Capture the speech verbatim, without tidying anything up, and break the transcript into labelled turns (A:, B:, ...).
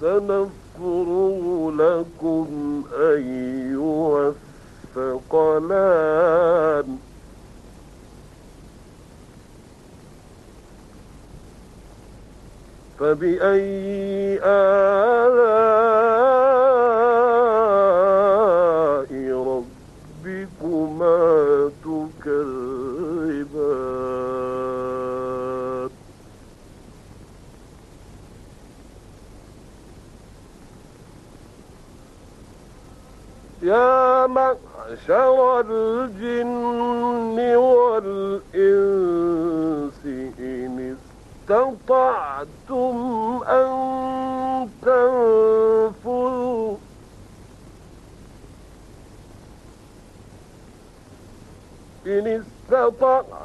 A: سنفرغ لكم أيها الثقلان فبأي آلاء ربكما تكذبان يا معشر الجن والإنس إن استطعتم أن تنفذوا إن استطعتم